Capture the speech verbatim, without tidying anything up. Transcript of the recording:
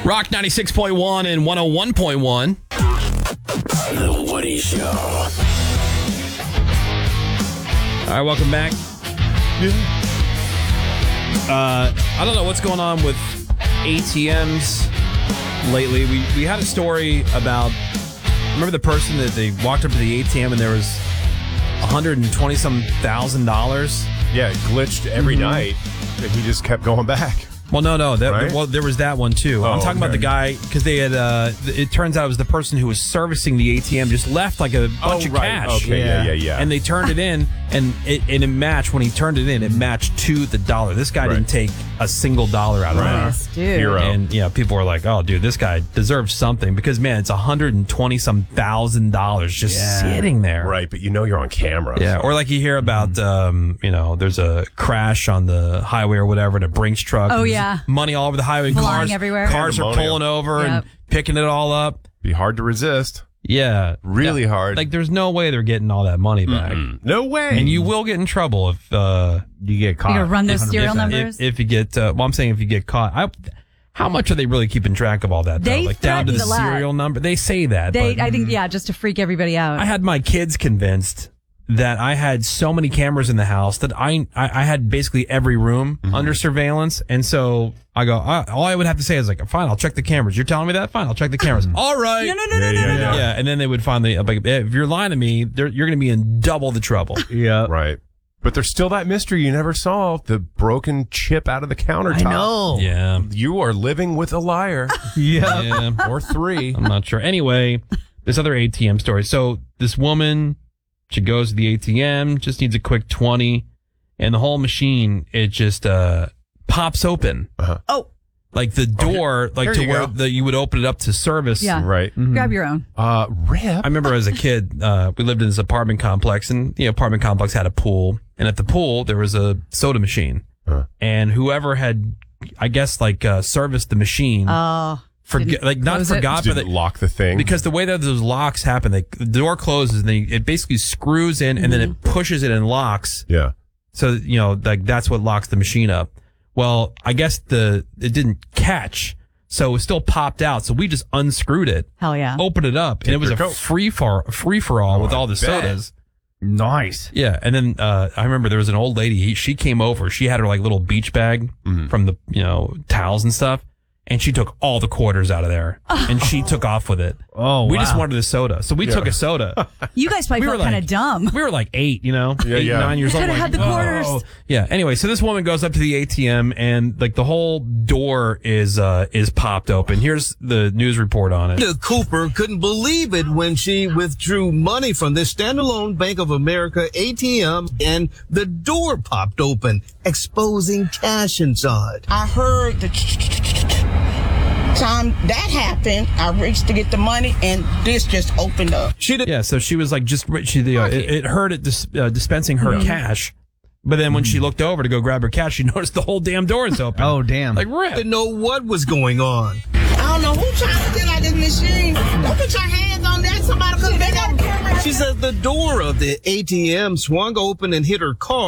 Rock ninety-six point one and one oh one point one. The Woody Show. All right, welcome back. Uh, I don't know what's going on with A T Ms lately. We we had a story about, remember the person that they walked up to the A T M and there was one hundred twenty some thousand dollars? Yeah, it glitched every mm-hmm. night, and he just kept going back. Well, no, no. That, right? Well, there was that one, too. Oh, I'm talking okay. about the guy, because they had, uh, it turns out it was the person who was servicing the A T M just left like a bunch oh, of right. cash. Okay, yeah. yeah, yeah, yeah. And they turned it in, and it, and it matched, when he turned it in, it matched to the dollar. This guy right. didn't take a single dollar out of right. it. Yes, dude. Hero. And, yeah, people were like, oh, dude, this guy deserves something, because, man, it's one hundred twenty some thousand dollars just Yeah. sitting there. Right, but you know you're on camera. Yeah, or like you hear about, um, you know, there's a crash on the highway or whatever, and a Brinks truck. Oh, and yeah. Money all over the highway. Flying Cars, everywhere. Cars are Pandemonium. pulling over Yep. and picking it all up. Be hard to resist. Yeah. Really Yeah. hard. Like, there's no way they're getting all that money back. Mm-mm. No way. And you will get in trouble if uh, You get caught. You gonna run those one hundred serial percent. numbers? if, if you get, uh, well, I'm saying if you get caught. I, how much are they really keeping track of all that, though? They Like, down to the threatened a lot. serial number? They say that. They, but I think, yeah, just to freak everybody out. I had my kids convinced that I had so many cameras in the house that I I, I had basically every room Mm-hmm. under surveillance. And so I go, I, all I would have to say is like, fine, I'll check the cameras. You're telling me that? Fine, I'll check the cameras. All right. no, no, no, no, Yeah, no, yeah, no, no. yeah. Yeah, and then they would finally, like, if you're lying to me, they're, you're going to be in double the trouble. Yeah. Right. But there's still that mystery you never solved, the broken chip out of the countertop. I know. Yeah. You are living with a liar. Yeah. Yeah. Or three. I'm not sure. Anyway, this other A T M story. So this woman, she goes to the A T M, just needs a quick twenty, and the whole machine, it just uh, pops open. Uh-huh. Oh, Like the door, like There to you where go. the, you would open it up to service. Yeah. Right. grab your own. Uh, Rip. I remember as a kid, uh, we lived in this apartment complex, and the apartment complex had a pool, and at the pool there was a soda machine, Huh. and whoever had, I guess, like uh, serviced the machine, Oh, forget, didn't like not close it? forgot, but Didn't they, lock the thing. because the way that those locks happen, they, the door closes and they, it basically screws in and then it pushes it and locks. Yeah. So, you know, like that's what locks the machine up. Well, I guess the, it didn't catch. So it was still popped out. So we just unscrewed it, hell yeah. opened it up, and it was your a coat. free for, free for all with I all the bet. sodas. Nice. Yeah. And then, uh, I remember there was an old lady, he, she came over, she had her like little beach bag from the, you know, towels and stuff. And she took all the quarters out of there, and she took off with it. Oh, we wow. just wanted a soda, so we Yeah. took a soda. You guys probably We felt were kind like- of dumb. We were like eight, you know, Yeah, eight, yeah. nine years You old. coulda like, had the quarters. oh. Yeah. Anyway, so this woman goes up to the A T M, and like the whole door is uh is popped open. Here's the news report on it. Linda Cooper couldn't believe it when she withdrew money from this standalone Bank of America A T M and the door popped open, exposing cash inside. I heard the time that happened. I reached to get the money, and this just opened up. She did Yeah. So she was like just she the uh, it, it heard it dis, uh, dispensing her cash, but then when she looked over to go grab her cash, she noticed the whole damn door is open. Oh, damn. Like rip. didn't know what was going on. I don't know who trying to get out this machine. Don't put your hands on that. Somebody could have been on camera. She says the door of the A T M swung open and hit her car.